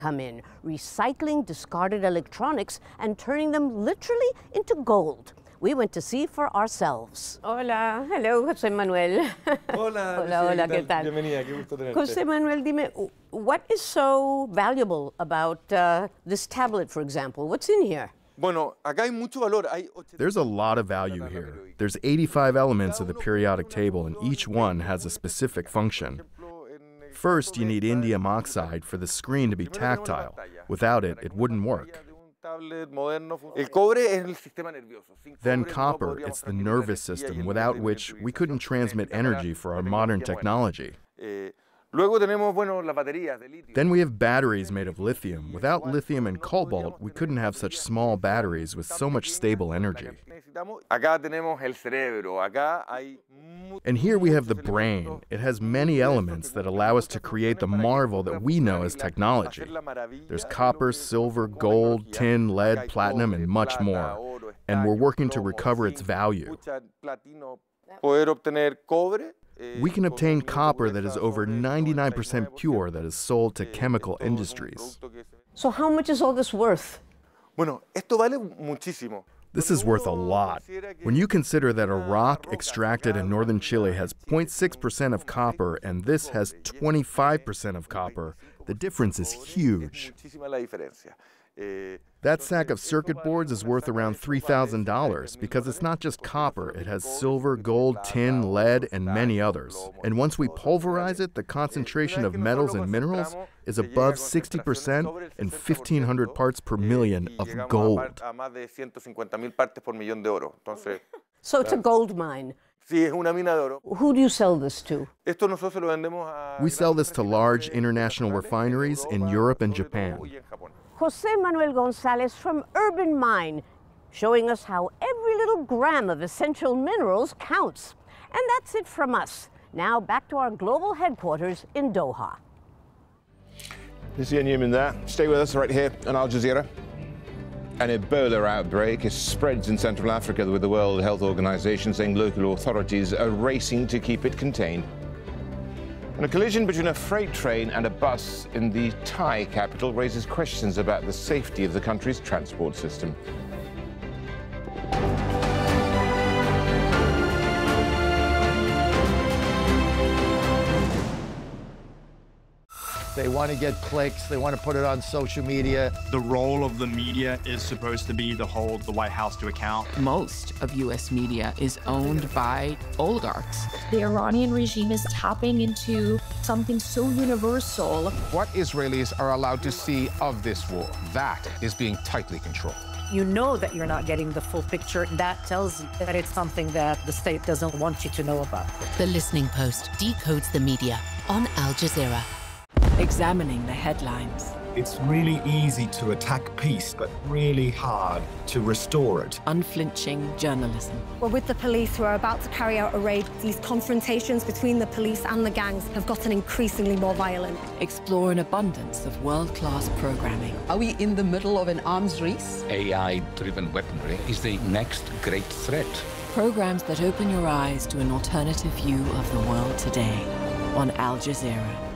come in, recycling discarded electronics and turning them literally into gold. We went to see for ourselves. Hola, hello, José Manuel. Hola, hola, hola, ¿qué tal? Bienvenida, qué gusto tenerte. José Manuel, dime, what is so valuable about this tablet, for example? What's in here? Bueno, acá hay mucho valor. There's a lot of value here. There's 85 elements of the periodic table, and each one has a specific function. First, you need indium oxide for the screen to be tactile. Without it, it wouldn't work. Then copper, it's the nervous system, without which we couldn't transmit energy for our modern technology. Then we have batteries made of lithium. Without lithium and cobalt, we couldn't have such small batteries with so much stable energy. And here we have the brain. It has many elements that allow us to create the marvel that we know as technology. There's copper, silver, gold, tin, lead, platinum, and much more. And we're working to recover its value. We can obtain copper that is over 99% pure that is sold to chemical industries. So how much is all this worth? This is worth a lot. When you consider that a rock extracted in northern Chile has 0.6% of copper and this has 25% of copper, the difference is huge. That sack of circuit boards is worth around $3,000 because it's not just copper, it has silver, gold, tin, lead, and many others. And once we pulverize it, the concentration of metals and minerals is above 60% and 1,500 parts per million of gold. So it's a gold mine. Who do you sell this to? We sell this to large international refineries in Europe and Japan. José Manuel González from Urban Mine, showing us how every little gram of essential minerals counts. And that's it from us. Now back to our global headquarters in Doha. You see a Newman there. Stay with us right here on Al Jazeera. An Ebola outbreak spreads in Central Africa, with the World Health Organization saying local authorities are racing to keep it contained. And a collision between a freight train and a bus in the Thai capital raises questions about the safety of the country's transport system. They want to get clicks. They want to put it on social media. The role of the media is supposed to be to hold the White House to account. Most of U.S. media is owned by oligarchs. The Iranian regime is tapping into something so universal. What Israelis are allowed to see of this war, that is being tightly controlled. You know that you're not getting the full picture. That tells you that it's something that the state doesn't want you to know about. The Listening Post decodes the media on Al Jazeera. Examining the headlines. It's really easy to attack peace, but really hard to restore it. Unflinching journalism. We're with the police who are about to carry out a raid. These confrontations between the police and the gangs have gotten increasingly more violent. Explore an abundance of world-class programming. Are we in the middle of an arms race? AI-driven weaponry is the next great threat. Programs that open your eyes to an alternative view of the world today on Al Jazeera.